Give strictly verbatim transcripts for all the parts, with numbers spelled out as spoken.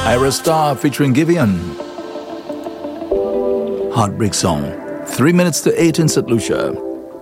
Ira Star featuring Giveon. Heartbreak song. Three minutes to eight in Saint Lucia.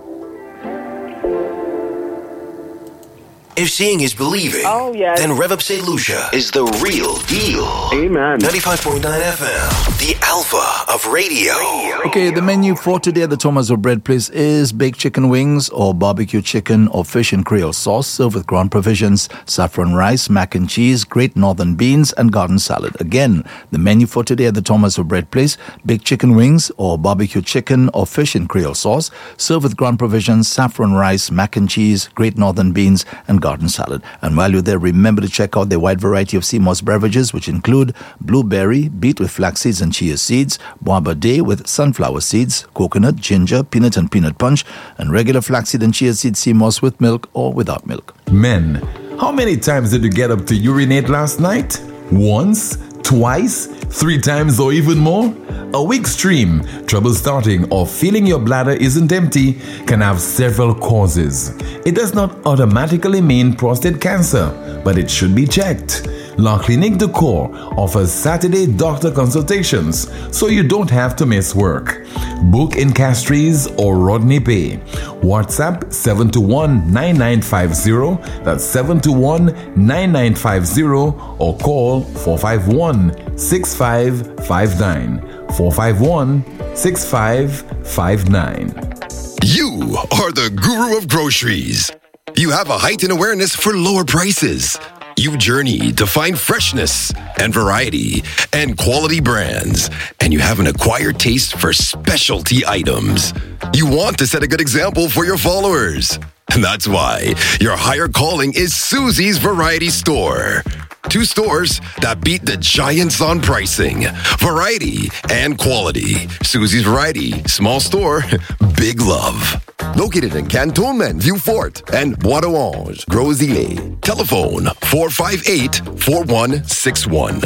If seeing is believing, oh, yes. then Rev Up Saint Lucia is the real deal. Amen. ninety-five point nine F M, the alpha of radio. Okay, the menu for today at the Thomas O'Bread Place is baked chicken wings or barbecue chicken or fish in Creole sauce served with ground provisions, saffron rice, mac and cheese, great northern beans and garden salad. Again, the menu for today at the Thomas O'Bread Place, baked chicken wings or barbecue chicken or fish in Creole sauce served with ground provisions, saffron rice, mac and cheese, great northern beans and garden salad. And while you're there, remember to check out the wide variety of Sea Moss beverages, which include blueberry, beet with flax seeds and chia seeds, Boaba Day with sunflower seeds, coconut, ginger, peanut and peanut punch, and regular flaxseed and chia seed Sea Moss with milk or without milk. Men, how many times did you get up to urinate last night? Once? Twice? Three times or even more? A weak stream, trouble starting, or feeling your bladder isn't empty can have several causes. It does not automatically mean prostate cancer, but it should be checked. La Clinique de Corps offers Saturday doctor consultations, so you don't have to miss work. Book in Castries or Rodney Bay. WhatsApp seven two one, nine nine five zero, that's seven two one, nine nine five zero, or call four five one, six five five nine. four five one, six five five nine. You are the guru of groceries. You have a heightened awareness for lower prices. You journey to find freshness and variety and quality brands, and you have an acquired taste for specialty items. You want to set a good example for your followers. And that's why your higher calling is Susie's Variety Store. Two stores that beat the giants on pricing, variety, and quality. Susie's Variety, small store, big love. Located in Cantonment, Vieux Fort, and Bois d'Orange, Gros Islet. Telephone four five eight, four one six one.